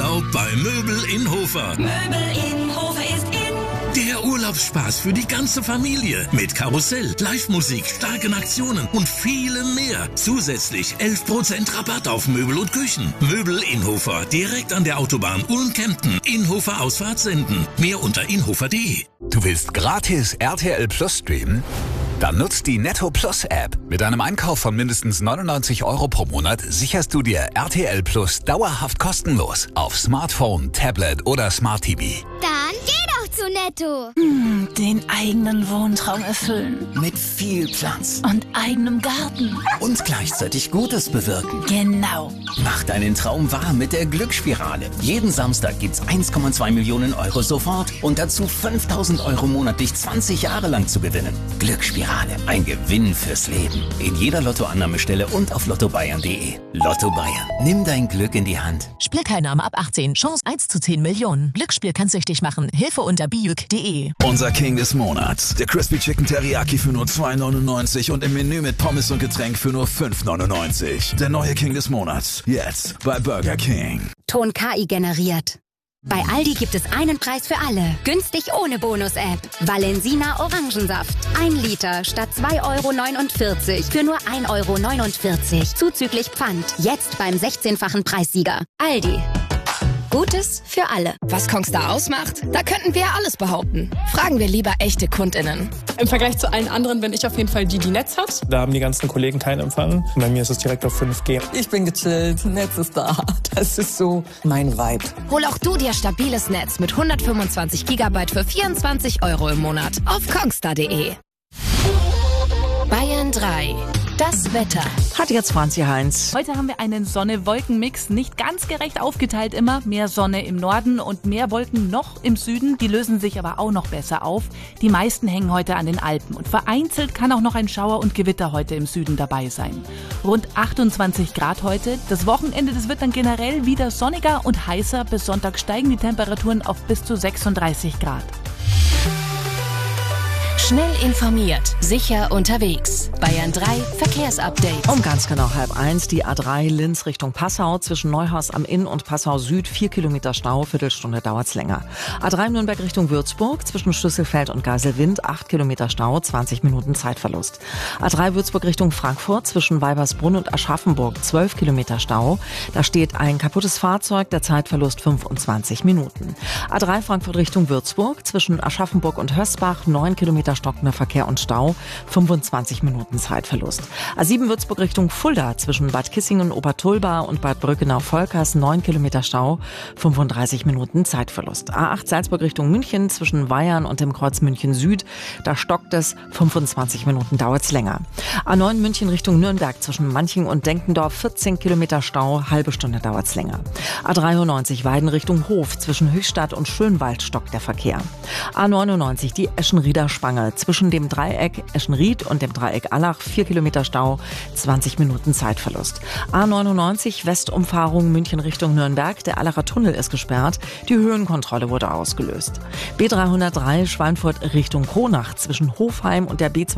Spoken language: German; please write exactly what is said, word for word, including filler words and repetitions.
Urlaub bei Möbel in Hofer. Möbel in Hofer ist in. Der Urlaubsspaß für die ganze Familie. Mit Karussell, Live-Musik, starken Aktionen und vielem mehr. Zusätzlich elf Prozent Rabatt auf Möbel und Küchen. Möbel in Hofer, direkt an der Autobahn Ulm-Kempten. Inhofer Ausfahrt senden. Mehr unter inhofer punkt de. Du willst gratis R T L Plus streamen? Dann nutzt die Netto Plus App. Mit einem Einkauf von mindestens neunundneunzig Euro pro Monat sicherst du dir R T L Plus dauerhaft kostenlos auf Smartphone, Tablet oder Smart T V. Dann geh doch zu Netto. Hm, den eigenen Wohntraum erfüllen. Mit viel Platz. Und eigenem Garten. Und gleichzeitig Gutes bewirken. Genau. Mach deinen Traum wahr mit der Glücksspirale. Jeden Samstag gibt's eins Komma zwei Millionen Euro sofort und dazu fünftausend Euro monatlich zwanzig Jahre lang zu gewinnen. Glücksspirale. Ein Gewinn fürs Leben. In jeder Lottoannahmestelle und auf lotto bayern punkt de. Lotto Bayern. Nimm dein Glück in die Hand. Spielteilnahme ab achtzehn. Chance eins zu zehn Millionen. Glücksspiel kann süchtig machen. Hilfe unter bijuk punkt de. Unser King des Monats. Der Crispy Chicken Teriyaki für nur zwei neunundneunzig und im Menü mit Pommes und Getränk für nur fünf neunundneunzig. Der neue King des Monats. Jetzt bei Burger King. Ton K I generiert. Bei Aldi gibt es einen Preis für alle. Günstig ohne Bonus-App. Valensina Orangensaft. Ein Liter statt zwei Euro neunundvierzig für nur ein Euro neunundvierzig. Zuzüglich Pfand. Jetzt beim sechzehnfachen Preissieger. Aldi. Gutes für alle. Was Kongstar ausmacht? Da könnten wir alles behaupten. Fragen wir lieber echte KundInnen. Im Vergleich zu allen anderen bin ich auf jeden Fall die, die Netz hat. Da haben die ganzen Kollegen keinen Empfang. Bei mir ist es direkt auf fünf G. Ich bin gechillt, Netz ist da. Das ist so mein Vibe. Hol auch du dir stabiles Netz mit hundertfünfundzwanzig Gigabyte für vierundzwanzig Euro im Monat auf kongstar punkt de. Bayern drei. Das Wetter. Hat jetzt Franzi Heinz. Heute haben wir einen Sonne-Wolken-Mix, nicht ganz gerecht aufgeteilt immer. Mehr Sonne im Norden und mehr Wolken noch im Süden. Die lösen sich aber auch noch besser auf. Die meisten hängen heute an den Alpen und vereinzelt kann auch noch ein Schauer und Gewitter heute im Süden dabei sein. Rund achtundzwanzig Grad heute. Das Wochenende, das wird dann generell wieder sonniger und heißer. Bis Sonntag steigen die Temperaturen auf bis zu sechsunddreißig Grad. Schnell informiert, sicher unterwegs. Bayern drei Verkehrsupdate. Um ganz genau halb eins, die A drei Linz Richtung Passau, zwischen Neuhaus am Inn und Passau Süd, vier Kilometer Stau, Viertelstunde dauert's länger. A drei Nürnberg Richtung Würzburg, zwischen Schlüsselfeld und Geiselwind, acht Kilometer Stau, zwanzig Minuten Zeitverlust. A drei Würzburg Richtung Frankfurt, zwischen Weibersbrunn und Aschaffenburg, zwölf Kilometer Stau. Da steht ein kaputtes Fahrzeug, der Zeitverlust fünfundzwanzig Minuten. A drei Frankfurt Richtung Würzburg, zwischen Aschaffenburg und Hösbach, neun Kilometer stockender Verkehr und Stau, fünfundzwanzig Minuten Zeitverlust. A sieben Würzburg Richtung Fulda, zwischen Bad Kissingen, Obertulba und Bad Brückenau-Volkers, neun Kilometer Stau, fünfunddreißig Minuten Zeitverlust. A acht Salzburg Richtung München, zwischen Weyern und dem Kreuz München Süd, da stockt es, fünfundzwanzig Minuten dauert's länger. A neun München Richtung Nürnberg, zwischen Manching und Denkendorf, vierzehn Kilometer Stau, halbe Stunde dauert's länger. A dreiundneunzig Weiden Richtung Hof, zwischen Höchstadt und Schönwald stockt der Verkehr. A neunundneunzig die Eschenrieder Spange, zwischen dem Dreieck Eschenried und dem Dreieck Allach, vier Kilometer Stau, zwanzig Minuten Zeitverlust. A neunundneunzig Westumfahrung München Richtung Nürnberg, der Allacher Tunnel ist gesperrt, die Höhenkontrolle wurde ausgelöst. B dreihundertdrei Schweinfurt Richtung Kronach, zwischen Hofheim und der B